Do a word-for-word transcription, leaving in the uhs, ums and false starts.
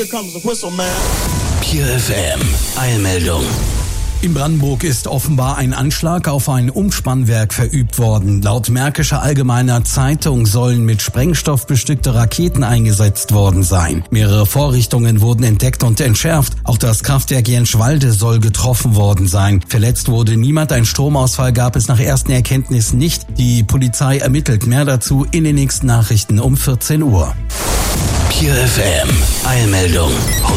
Here comes the whistle, man. Pure F M, Eilmeldung. In Brandenburg ist offenbar ein Anschlag auf ein Umspannwerk verübt worden. Laut Märkischer Allgemeiner Zeitung sollen mit Sprengstoff bestückte Raketen eingesetzt worden sein. Mehrere Vorrichtungen wurden entdeckt und entschärft. Auch das Kraftwerk Jenschwalde soll getroffen worden sein. Verletzt wurde niemand. Ein Stromausfall gab es nach ersten Erkenntnissen nicht. Die Polizei ermittelt. Mehr dazu in den nächsten Nachrichten um vierzehn Uhr. Pure F M, Eilmeldung.